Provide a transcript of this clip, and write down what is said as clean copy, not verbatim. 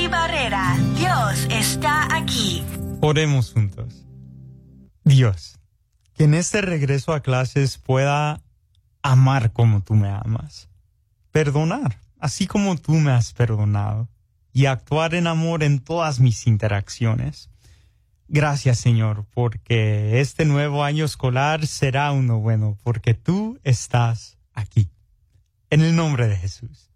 barrera. Dios está aquí. Oremos juntos. Dios, que en este regreso a clases pueda amar como tú me amas, perdonar, así como tú me has perdonado, y actuar en amor en todas mis interacciones. Gracias, Señor, porque este nuevo año escolar será uno bueno, porque tú estás aquí. En el nombre de Jesús.